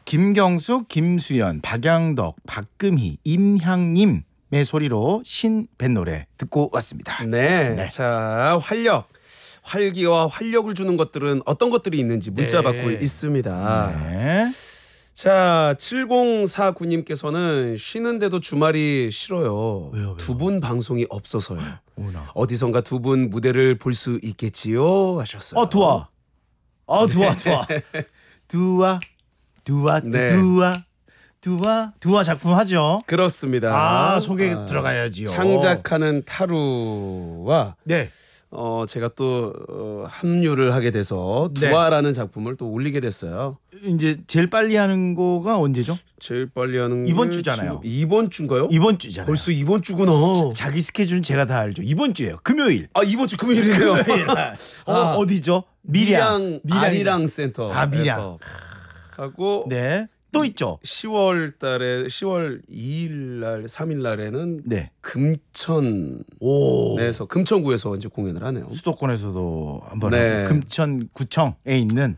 김경숙, 김수연, 박양덕, 박금희, 임향님의 소리로 신밴 노래 듣고 왔습니다. 네. 네. 자, 활기와 활력을 주는 것들은 어떤 것들이 있는지 문자 받고 있습니다. 네. 자, 7049님께서는 쉬는데도 주말이 싫어요. 왜요? 두 분 방송이 없어서요. 오나. 어디선가 두 분 무대를 볼 수 있겠지요? 하셨어요. 두아. 두아. 네. 두아 작품 하죠. 그렇습니다. 소개 들어가야지요. 창작하는 타루와 네. 제가 또 합류를 하게 돼서 네. 두아라는 작품을 또 올리게 됐어요. 이제 제일 빨리 하는 거가 언제죠? 제일 빨리 하는 이번 게 주잖아요. 지금 이번 주인가요? 이번 주잖아요. 벌써 이번 주구나. 자기 스케줄은 제가 다 알죠. 이번 주예요. 금요일. 이번 주 금요일이네요. 어디죠? 밀양 밀양이죠. 아리랑 센터. 밀양. 하고 네. 또 있죠. 10월 2일 날 3일 날에는 네. 금천에서 금천구에서 이제 공연을 하네요. 수도권에서도 한번 네. 하고 금천구청에 있는